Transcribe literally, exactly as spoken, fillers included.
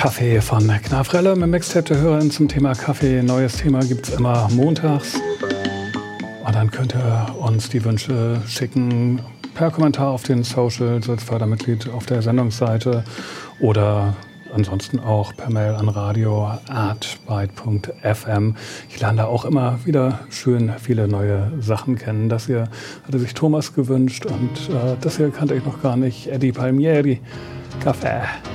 Kaffee von Knafrelle mit Mixtape der Hörerin zum Thema Kaffee. Neues Thema gibt es immer montags. Und dann könnt ihr uns die Wünsche schicken per Kommentar auf den Socials als Fördermitglied auf der Sendungsseite oder ansonsten auch per Mail an radio at byte punkt f m. Ich lerne da auch immer wieder schön viele neue Sachen kennen. Das hier hatte sich Thomas gewünscht und äh, das hier kannte ich noch gar nicht. Eddie Palmieri, Kaffee.